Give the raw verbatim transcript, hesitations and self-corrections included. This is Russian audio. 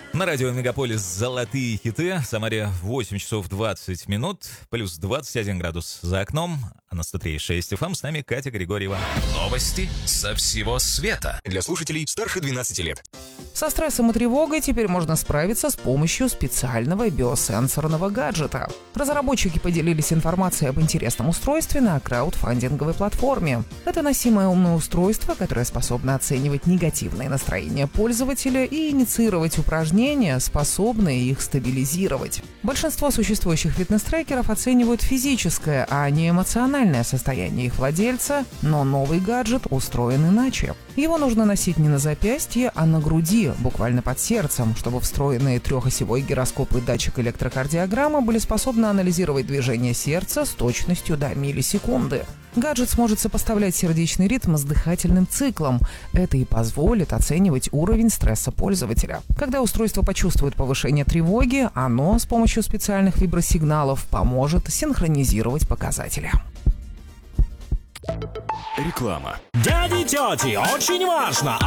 На радио Мегаполис «Золотые хиты». В Самаре восемь часов двадцать минут, плюс двадцать один градус за окном. А на сто три и шесть эф эм с нами Катя Григорьева. Новости со всего света. Для слушателей старше двенадцати лет. Со стрессом и тревогой теперь можно справиться с помощью специального биосенсорного гаджета. Разработчики поделились информацией об интересном устройстве на краудфандинговой платформе. Это носимое умное устройство, которое способно оценивать негативные настроения пользователя и инициировать упражнения, способные их стабилизировать. Большинство существующих фитнес-трекеров оценивают физическое, а не эмоциональное состояние их владельца, но новый гаджет устроен иначе. Его нужно носить не на запястье, а на груди, буквально под сердцем, чтобы встроенные трехосевой гироскоп и датчик электрокардиограммы были способны анализировать движение сердца с точностью до миллисекунды. Гаджет сможет сопоставлять сердечный ритм с дыхательным циклом. Это и позволит оценивать уровень стресса пользователя. Когда устройство почувствует повышение тревоги, оно с помощью специальных вибросигналов поможет синхронизировать показатели. Реклама. Дяди, тети, очень важно!